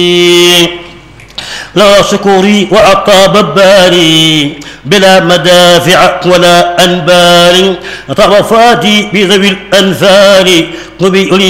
لا شكوري وعقاب باري بلا مدافع ولا أنبار طرفاتي بذوي الأنفال قبي